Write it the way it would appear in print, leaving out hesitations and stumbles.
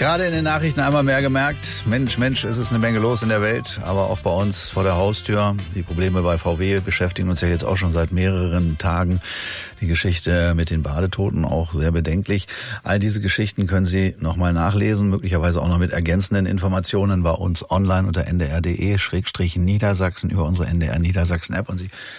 Gerade in den Nachrichten einmal mehr gemerkt, Mensch, es ist eine Menge los in der Welt, aber auch bei uns vor der Haustür. Die Probleme bei VW beschäftigen uns ja jetzt auch schon seit mehreren Tagen. Die Geschichte mit den Badetoten auch sehr bedenklich. All diese Geschichten können Sie nochmal nachlesen, möglicherweise auch noch mit ergänzenden Informationen bei uns online unter ndr.de/Niedersachsen über unsere NDR Niedersachsen App. Und Sie